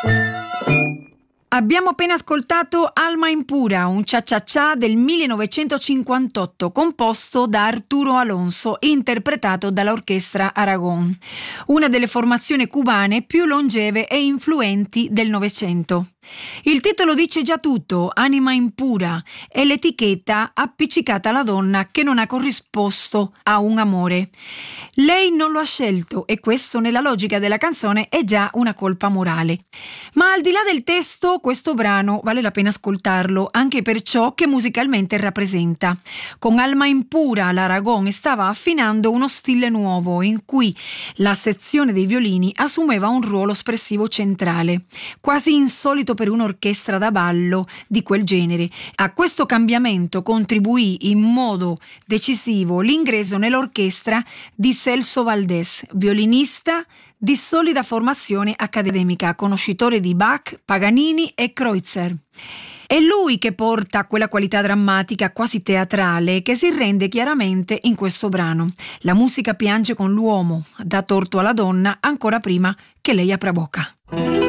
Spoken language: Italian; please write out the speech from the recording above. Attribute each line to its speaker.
Speaker 1: Abbiamo appena ascoltato Alma Impura, un cha-cha-cha del 1958 composto da Arturo Alonso e interpretato dall'Orchestra Aragón, una delle formazioni cubane più longeve e influenti del Novecento. Il titolo dice già tutto, Anima Impura, è l'etichetta appiccicata alla donna che non ha corrisposto a un amore. Lei non lo ha scelto e questo nella logica della canzone è già una colpa morale. Ma al di là del testo, questo brano vale la pena ascoltarlo anche per ciò che musicalmente rappresenta. Con Alma Impura l'Aragón stava affinando uno stile nuovo in cui la sezione dei violini assumeva un ruolo espressivo centrale, quasi insolito per un'orchestra da ballo di quel genere. A questo cambiamento contribuì in modo decisivo l'ingresso nell'orchestra di Celso Valdés, violinista di solida formazione accademica, conoscitore di Bach, Paganini e Kreutzer. È lui che porta quella qualità drammatica quasi teatrale che si rende chiaramente in questo brano. La musica piange con l'uomo, dà torto alla donna ancora prima che lei apra bocca.